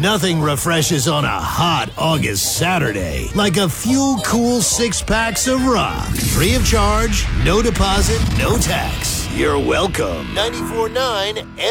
Nothing refreshes on a hot August Saturday like a few cool 6-packs of rock. Free of charge, no deposit, no tax. You're welcome. 94.9